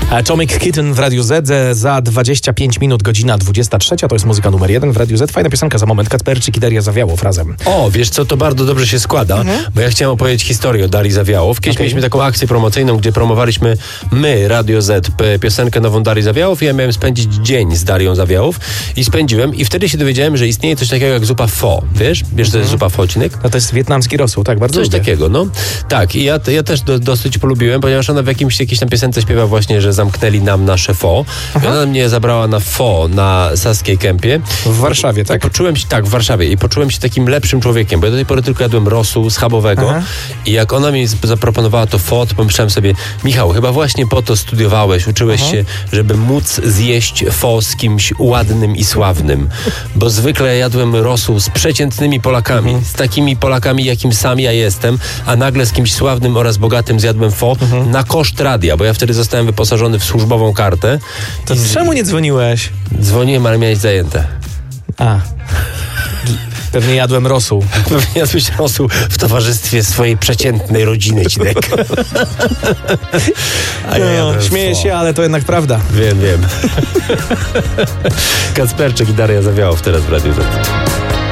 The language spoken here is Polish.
Atomic Kitten w Radiu Z. Za 25 minut, godzina 23. To jest muzyka numer 1 w Radiu Z. Fajna piosenka za moment. Kacperczyk i Daria Zawiałow razem. O, wiesz co, to bardzo dobrze się składa, bo ja chciałem opowiedzieć historię o Darii Zawiałow. Kiedyś mieliśmy taką akcję promocyjną, gdzie promowaliśmy Radio Z, piosenkę nową Darii Zawiałow i ja miałem spędzić dzień z Darią Zawiałow i spędziłem i wtedy się dowiedziałem, że istnieje coś takiego jak zupa pho. Wiesz, to jest zupa pho, Cinek? No to jest wietnamski rosół, tak, bardzo Coś lubię. takiego, no. Tak, i ja też dosyć polubiłem, ponieważ ona w jakiejś tam piosence śpiewa właśnie, że zamknęli nam nasze pho. I ona mnie zabrała na pho na Saskiej Kępie. W Warszawie, tak? I poczułem się, tak, w Warszawie. I poczułem się takim lepszym człowiekiem, bo ja do tej pory tylko jadłem rosół schabowego. I jak ona mi zaproponowała to pho, to pomyślałem sobie, Michał, chyba właśnie po to studiowałeś, uczyłeś się, żeby móc zjeść pho z kimś ładnym i sławnym. Bo zwykle jadłem rosół z przeciętnymi Polakami, z takimi Polakami, jakim sam ja jestem, a nagle z kimś sławnym oraz bogatym zjadłem pho na koszt radia, bo ja wtedy zostałem wyposażony w służbową kartę. To czemu nie dzwoniłeś? Dzwoniłem, ale miałeś zajęte. A. Pewnie jadłem rosół. Pewnie jadłeś rosół w towarzystwie swojej przeciętnej rodziny, Cinek. A ja jadłem Śmieję pho. się, ale to jednak prawda. Wiem. Kacperczyk i Daria Zawiałow teraz w Radiu Z.